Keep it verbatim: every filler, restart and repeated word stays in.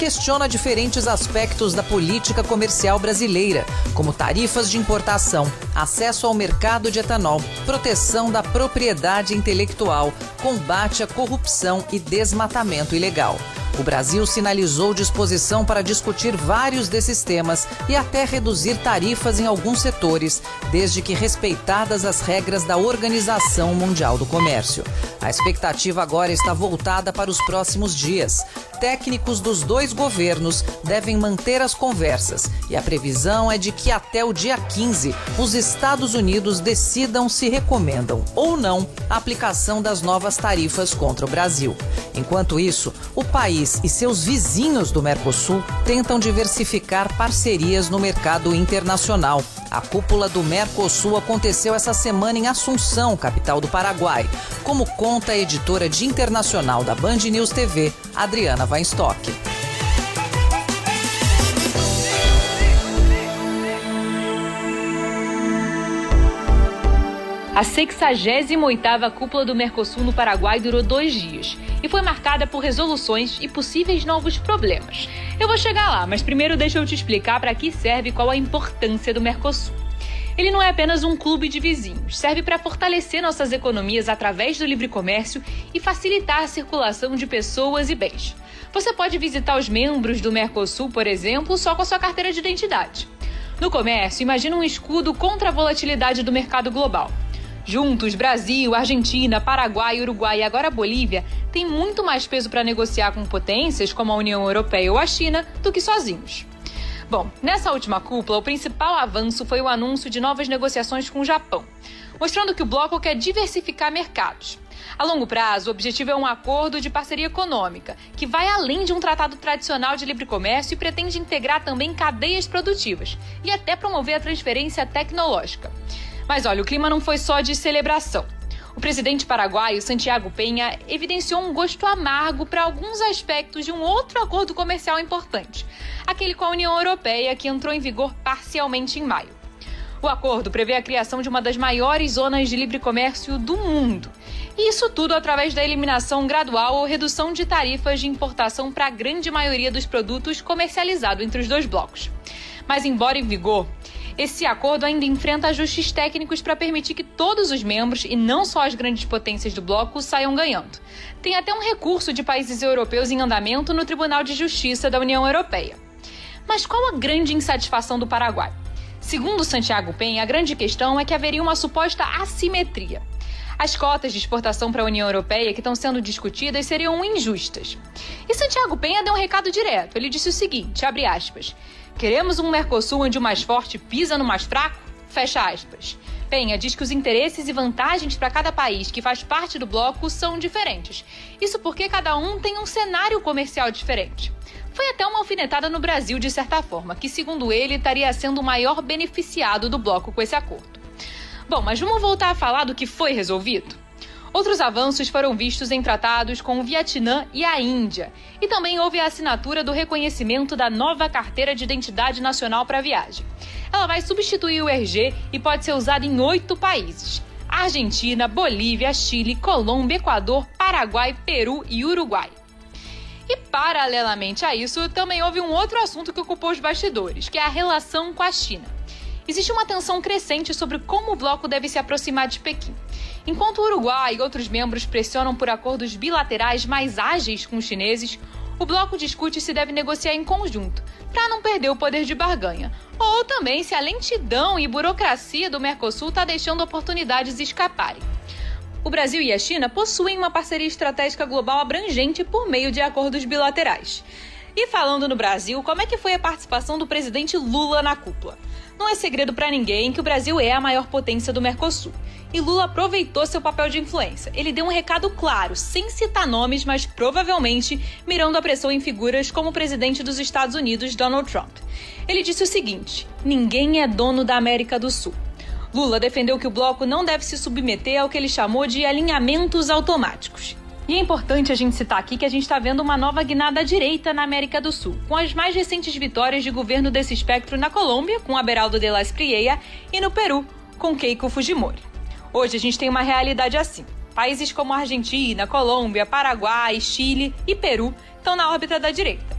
questiona diferentes aspectos da política comercial brasileira, como tarifas de importação, acesso ao mercado de etanol, proteção da propriedade intelectual, combate à corrupção e desmatamento ilegal. O Brasil sinalizou disposição para discutir vários desses temas e até reduzir tarifas em alguns setores, desde que respeitadas as regras da Organização Mundial do Comércio. A expectativa agora está voltada para os próximos dias. Técnicos dos dois governos devem manter as conversas e a previsão é de que até o dia quinze os Estados Unidos decidam se recomendam ou não a aplicação das novas tarifas contra o Brasil. Enquanto isso, o país e seus vizinhos do Mercosul tentam diversificar parcerias no mercado internacional. A cúpula do Mercosul aconteceu essa semana em Assunção, capital do Paraguai, como conta a editora de internacional da Band News T V, Adriana Weinstock. A sexagésima oitava Cúpula do Mercosul no Paraguai durou dois dias e foi marcada por resoluções e possíveis novos problemas. Eu vou chegar lá, mas primeiro deixa eu te explicar para que serve e qual a importância do Mercosul. Ele não é apenas um clube de vizinhos, serve para fortalecer nossas economias através do livre comércio e facilitar a circulação de pessoas e bens. Você pode visitar os membros do Mercosul, por exemplo, só com a sua carteira de identidade. No comércio, imagina um escudo contra a volatilidade do mercado global. Juntos, Brasil, Argentina, Paraguai, Uruguai e agora Bolívia têm muito mais peso para negociar com potências como a União Europeia ou a China do que sozinhos. Bom, nessa última cúpula, o principal avanço foi o anúncio de novas negociações com o Japão, mostrando que o bloco quer diversificar mercados. A longo prazo, o objetivo é um acordo de parceria econômica, que vai além de um tratado tradicional de livre comércio e pretende integrar também cadeias produtivas e até promover a transferência tecnológica. Mas olha, o clima não foi só de celebração. O presidente paraguaio, Santiago Peña, evidenciou um gosto amargo para alguns aspectos de um outro acordo comercial importante, aquele com a União Europeia, que entrou em vigor parcialmente em maio. O acordo prevê a criação de uma das maiores zonas de livre comércio do mundo. E isso tudo através da eliminação gradual ou redução de tarifas de importação para a grande maioria dos produtos comercializados entre os dois blocos. Mas, embora em vigor, esse acordo ainda enfrenta ajustes técnicos para permitir que todos os membros, e não só as grandes potências do bloco, saiam ganhando. Tem até um recurso de países europeus em andamento no Tribunal de Justiça da União Europeia. Mas qual a grande insatisfação do Paraguai? Segundo Santiago Peña, a grande questão é que haveria uma suposta assimetria. As cotas de exportação para a União Europeia que estão sendo discutidas seriam injustas. E Santiago Peña deu um recado direto. Ele disse o seguinte, abre aspas, queremos um Mercosul onde o mais forte pisa no mais fraco? Fecha aspas. Peña diz que os interesses e vantagens para cada país que faz parte do bloco são diferentes. Isso porque cada um tem um cenário comercial diferente. Foi até uma alfinetada no Brasil, de certa forma, que, segundo ele, estaria sendo o maior beneficiado do bloco com esse acordo. Bom, mas vamos voltar a falar do que foi resolvido? Outros avanços foram vistos em tratados com o Vietnã e a Índia. E também houve a assinatura do reconhecimento da nova Carteira de Identidade Nacional para Viagem. Ela vai substituir o R G e pode ser usada em oito países: Argentina, Bolívia, Chile, Colômbia, Equador, Paraguai, Peru e Uruguai. E, paralelamente a isso, também houve um outro assunto que ocupou os bastidores, que é a relação com a China. Existe uma tensão crescente sobre como o bloco deve se aproximar de Pequim. Enquanto o Uruguai e outros membros pressionam por acordos bilaterais mais ágeis com os chineses, o bloco discute se deve negociar em conjunto, para não perder o poder de barganha, ou também se a lentidão e burocracia do Mercosul está deixando oportunidades escaparem. O Brasil e a China possuem uma parceria estratégica global abrangente por meio de acordos bilaterais. E falando no Brasil, como é que foi a participação do presidente Lula na cúpula? Não é segredo para ninguém que o Brasil é a maior potência do Mercosul. E Lula aproveitou seu papel de influência. Ele deu um recado claro, sem citar nomes, mas provavelmente mirando a pressão em figuras como o presidente dos Estados Unidos, Donald Trump. Ele disse o seguinte: ninguém é dono da América do Sul. Lula defendeu que o bloco não deve se submeter ao que ele chamou de alinhamentos automáticos. E é importante a gente citar aqui que a gente está vendo uma nova guinada à direita na América do Sul, com as mais recentes vitórias de governo desse espectro na Colômbia, com Aberaldo de la Espriella, e no Peru, com Keiko Fujimori. Hoje a gente tem uma realidade assim. Países como Argentina, Colômbia, Paraguai, Chile e Peru estão na órbita da direita.